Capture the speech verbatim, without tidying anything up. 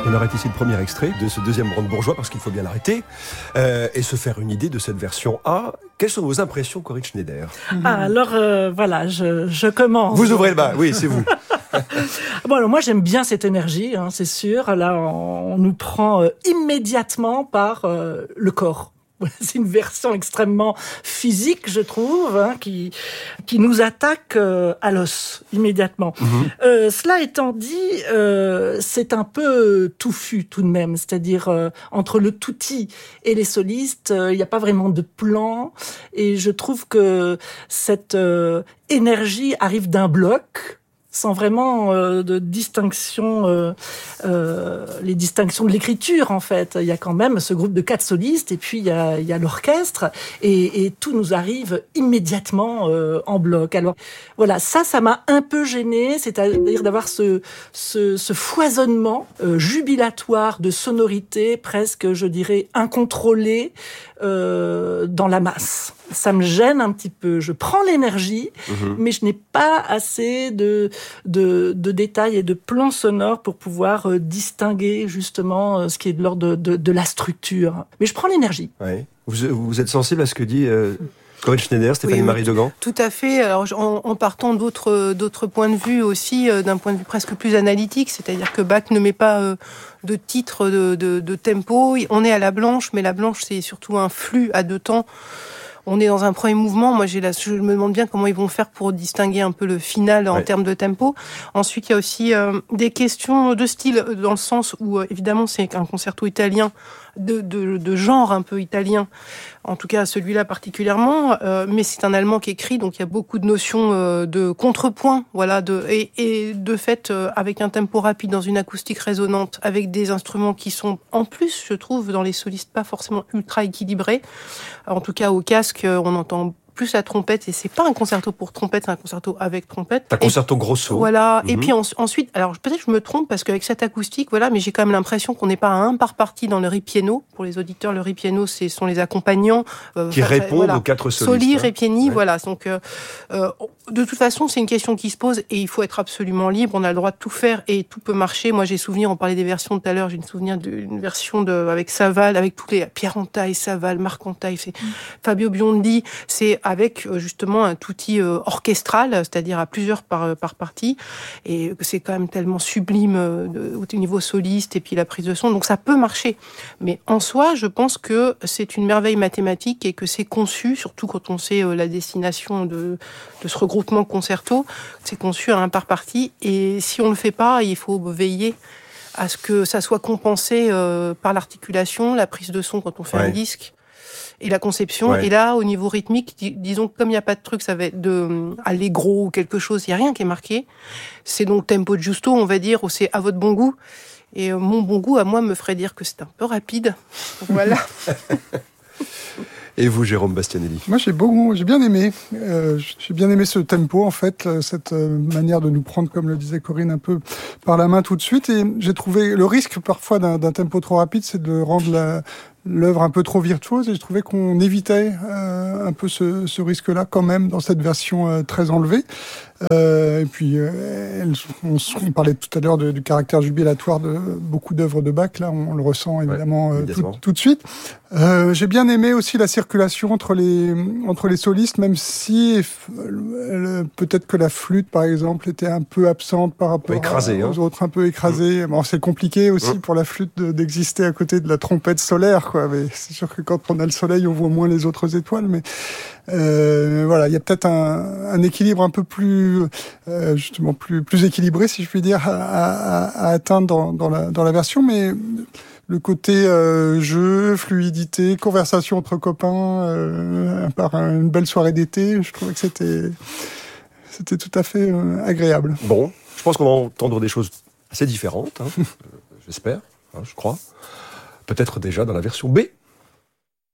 On arrête ici le premier extrait de ce deuxième Brandebourgeois parce qu'il faut bien l'arrêter euh, et se faire une idée de cette version A. Quelles sont vos impressions, Corinne Schneider? Ah, alors euh, voilà, je, je commence. Vous ouvrez le bas, oui, c'est vous. Bon, alors moi j'aime bien cette énergie, hein, c'est sûr. Là, on, on nous prend euh, immédiatement par euh, le corps. C'est une version extrêmement physique, je trouve, hein, qui qui nous attaque euh, à l'os immédiatement. Mmh. Euh, cela étant dit, euh, c'est un peu touffu tout de même, c'est-à-dire euh, entre le tutti et les solistes, il euh, n'y a pas vraiment de plan, et je trouve que cette euh, énergie arrive d'un bloc, sans vraiment euh, de distinction, euh, euh, les distinctions de l'écriture en fait. Il y a quand même ce groupe de quatre solistes et puis il y a, il y a l'orchestre et, et tout nous arrive immédiatement euh, en bloc. Alors voilà, ça, ça m'a un peu gênée, c'est-à-dire d'avoir ce, ce, ce foisonnement euh, jubilatoire de sonorités presque, je dirais, incontrôlées euh, dans la masse. Ça me gêne un petit peu. Je prends l'énergie, mmh. mais je n'ai pas assez de, de, de détails et de plans sonores pour pouvoir euh, distinguer justement euh, ce qui est de l'ordre de, de, de la structure. Mais je prends l'énergie. Ouais. Vous, vous êtes sensible à ce que dit euh, Corinne Schneider, Stéphanie oui, Marie oui, Degan? Tout à fait. Alors, en, en partant d'autres, d'autres points de vue aussi, euh, d'un point de vue presque plus analytique, c'est-à-dire que Bach ne met pas euh, de titre, de, de, de tempo. On est à la blanche, mais la blanche, c'est surtout un flux à deux temps. On est dans un premier mouvement. Moi, j'ai la, je me demande bien comment ils vont faire pour distinguer un peu le final en ouais. termes de tempo. Ensuite, il y a aussi euh, des questions de style, dans le sens où, euh, évidemment, c'est un concerto italien, de, de, de genre un peu italien. En tout cas, celui-là particulièrement. Euh, mais c'est un allemand qui écrit, donc il y a beaucoup de notions euh, de contrepoint, voilà, de, et, et de fait, euh, avec un tempo rapide dans une acoustique résonante, avec des instruments qui sont, en plus, je trouve, dans les solistes, pas forcément ultra équilibrés. En tout cas, au casque, on entend plus la trompette, et c'est pas un concerto pour trompette, c'est un concerto avec trompette. Un concerto grosso. Voilà. Mm-hmm. Et puis en, ensuite, alors peut-être que je me trompe parce qu'avec cette acoustique, voilà, mais j'ai quand même l'impression qu'on n'est pas à un par partie dans le ripieno. Pour les auditeurs, le ripieno, ce sont les accompagnants euh, qui répondent voilà, aux quatre solistes. Soli, hein. Repieni, ouais. voilà. Donc, euh, euh, de toute façon, c'est une question qui se pose et il faut être absolument libre. On a le droit de tout faire et tout peut marcher. Moi, j'ai souvenir, on parlait des versions tout à l'heure, j'ai une souvenir d'une version de avec Saval, avec tous les Pierre Antaille, Saval, Marc Antaille, c'est mm. Fabio Biondi, c'est avec justement un outil euh, orchestral, c'est-à-dire à plusieurs par, par partie, et c'est quand même tellement sublime euh, de, au niveau soliste et puis la prise de son, donc ça peut marcher. Mais en soi, je pense que c'est une merveille mathématique et que c'est conçu, surtout quand on sait euh, la destination de, de ce regroupement concerto, c'est conçu à un par partie, et si on le fait pas, il faut veiller à ce que ça soit compensé euh, par l'articulation, la prise de son quand on fait ouais. un disque, et la conception. Ouais. Et là, au niveau rythmique, dis- disons que comme il n'y a pas de truc, ça va être de euh, allegro ou quelque chose, il n'y a rien qui est marqué. C'est donc tempo giusto, on va dire, ou c'est à votre bon goût. Et euh, mon bon goût, à moi, me ferait dire que c'est un peu rapide. Voilà. Et vous, Jérôme Bastianelli? Moi, j'ai beaucoup, j'ai bien aimé. Euh, j'ai bien aimé ce tempo, en fait, cette euh, manière de nous prendre, comme le disait Corinne, un peu par la main tout de suite. Et j'ai trouvé le risque parfois d'un, d'un tempo trop rapide, c'est de rendre la, l'œuvre un peu trop virtuose. Et je trouvais qu'on évitait euh, un peu ce, ce risque-là quand même dans cette version euh, très enlevée. Euh, et puis, euh, elle, on, on parlait tout à l'heure de, du caractère jubilatoire de beaucoup d'œuvres de Bach. Là, on le ressent évidemment, ouais, euh, tout, tout de suite. Euh, j'ai bien aimé aussi la circulation entre les entre les solistes, même si euh, peut-être que la flûte, par exemple, était un peu absente par rapport écrasé, à, aux hein. autres, un peu écrasée. Mmh. Bon, c'est compliqué aussi mmh. pour la flûte de, d'exister à côté de la trompette solaire, quoi. Mais c'est sûr que quand on a le soleil, on voit moins les autres étoiles, mais Euh, voilà, il y a peut-être un, un équilibre un peu plus, euh, justement plus plus équilibré, si je puis dire, à, à, à atteindre dans, dans la dans la version. Mais le côté euh, jeu, fluidité, conversation entre copains, euh, par une belle soirée d'été, je trouvais que c'était c'était tout à fait euh, agréable. Bon, je pense qu'on va entendre des choses assez différentes, hein, j'espère, hein, je crois. Peut-être déjà dans la version B.